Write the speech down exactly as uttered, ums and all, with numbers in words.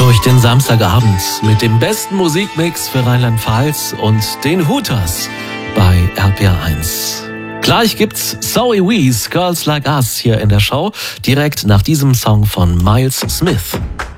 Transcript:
Durch den Samstagabend mit dem besten Musikmix für Rheinland-Pfalz und den Hooters bei R P R eins. Gleich gibt's Zoe Wees, Girls Like Us hier in der Show, direkt nach diesem Song von Miles Smith.